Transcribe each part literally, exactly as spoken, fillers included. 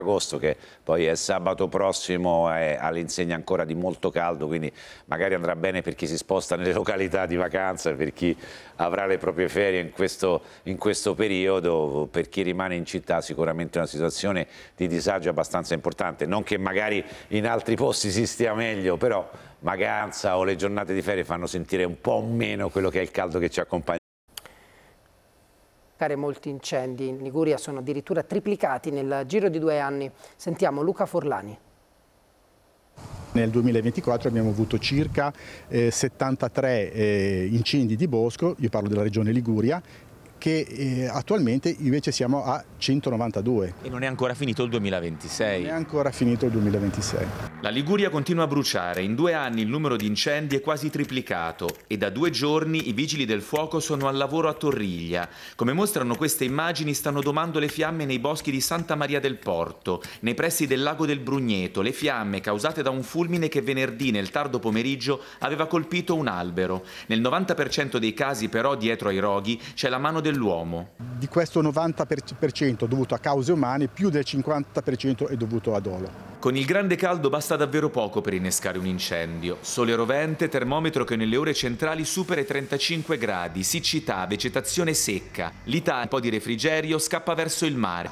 agosto, che poi è sabato prossimo, è all'insegna ancora di molto caldo, quindi magari andrà bene per chi si sposta nelle località di vacanza, per chi avrà le proprie ferie in questo, in questo periodo. Per chi rimane in città sicuramente una situazione di disagio abbastanza importante, non che magari in altri posti si stia meglio, però vacanza o le giornate di ferie fanno sentire un po' meno quello che è il caldo che ci accompagna. Molti incendi in Liguria sono addirittura triplicati nel giro di due anni. Sentiamo Luca Forlani. Nel duemilaventiquattro abbiamo avuto circa eh, settantatré eh, incendi di bosco, io parlo della regione Liguria, che eh, attualmente invece siamo a centonovantadue. E non è ancora finito il duemilaventisei. Non è ancora finito il duemilaventisei. La Liguria continua a bruciare. In due anni il numero di incendi è quasi triplicato e da due giorni i vigili del fuoco sono al lavoro a Torriglia. Come mostrano queste immagini, stanno domando le fiamme nei boschi di Santa Maria del Porto, nei pressi del lago del Brugneto, le fiamme causate da un fulmine che venerdì nel tardo pomeriggio aveva colpito un albero. Nel novanta per cento dei casi però dietro ai roghi c'è la mano dell'uomo. Di questo novanta per cento dovuto a cause umane, più del cinquanta per cento è dovuto a dolo. Con il grande caldo basta davvero poco per innescare un incendio. Sole rovente, termometro che nelle ore centrali supera i trentacinque gradi, siccità, vegetazione secca. L'Italia, un po' di refrigerio, scappa verso il mare.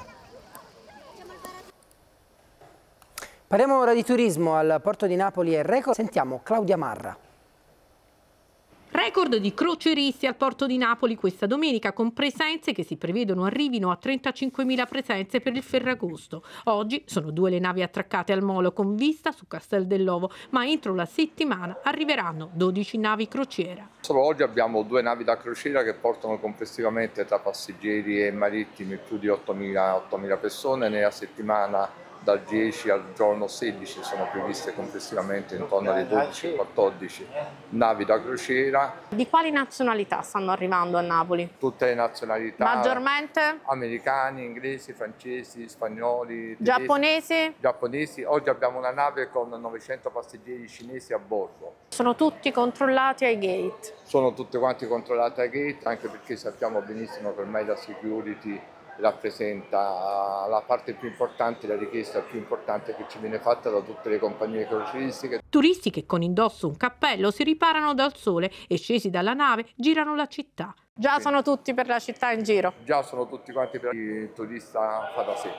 Parliamo ora di turismo. Al porto di Napoli e record. Sentiamo Claudia Marra. Record di crocieristi al porto di Napoli questa domenica, con presenze che si prevedono arrivino a trentacinquemila presenze per il Ferragosto. Oggi sono due le navi attraccate al molo con vista su Castel dell'Ovo, ma entro la settimana arriveranno dodici navi crociera. Solo oggi abbiamo due navi da crociera che portano complessivamente tra passeggeri e marittimi più di ottomila persone. Nella settimana dal dieci al giorno sedici sono previste complessivamente intorno alle dodici quattordici navi da crociera. Di quali nazionalità stanno arrivando a Napoli? Tutte le nazionalità. Maggiormente? Americani, inglesi, francesi, spagnoli, tedeschi, giapponesi? Giapponesi. Oggi abbiamo una nave con novecento passeggeri cinesi a bordo. Sono tutti controllati ai gate? Sono tutti quanti controllati ai gate, anche perché sappiamo benissimo che ormai la security rappresenta la parte più importante, la richiesta più importante che ci viene fatta da tutte le compagnie crocieristiche. Turisti che con indosso un cappello si riparano dal sole e scesi dalla nave girano la città. Già sono tutti per la città in giro? Già sono tutti quanti per il turista fa da sé.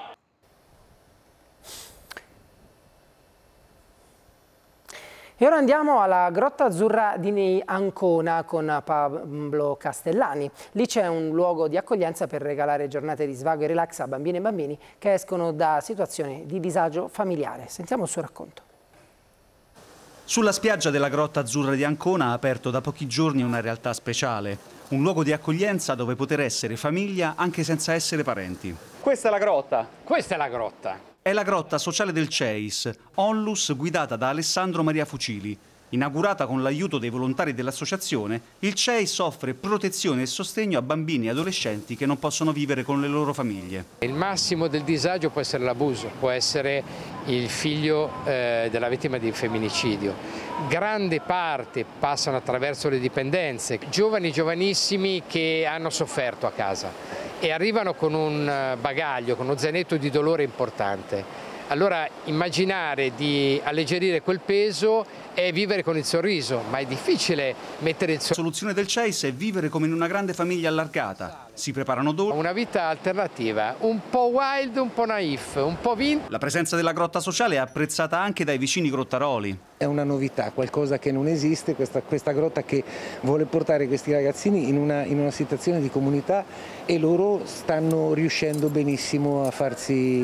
E ora andiamo alla Grotta Azzurra di Ancona con Pablo Castellani. Lì c'è un luogo di accoglienza per regalare giornate di svago e relax a bambine e bambini che escono da situazioni di disagio familiare. Sentiamo il suo racconto. Sulla spiaggia della Grotta Azzurra di Ancona ha aperto da pochi giorni una realtà speciale. Un luogo di accoglienza dove poter essere famiglia anche senza essere parenti. Questa è la grotta. Questa è la grotta. È la grotta sociale del C E I S, Onlus, guidata da Alessandro Maria Fucili. Inaugurata con l'aiuto dei volontari dell'associazione, il C E I S offre protezione e sostegno a bambini e adolescenti che non possono vivere con le loro famiglie. Il massimo del disagio può essere l'abuso, può essere il figlio eh, della vittima di femminicidio. Grande parte passano attraverso le dipendenze, giovani giovanissimi che hanno sofferto a casa e arrivano con un bagaglio, con uno zainetto di dolore importante. Allora immaginare di alleggerire quel peso è vivere con il sorriso, ma è difficile mettere il sorriso. La soluzione del C E I S è vivere come in una grande famiglia allargata. Si preparano dolci. Una vita alternativa, un po' wild, un po' naif, un po' vinto. La presenza della grotta sociale è apprezzata anche dai vicini grottaroli. È una novità, qualcosa che non esiste, questa, questa grotta che vuole portare questi ragazzini in una, in una situazione di comunità e loro stanno riuscendo benissimo a farsi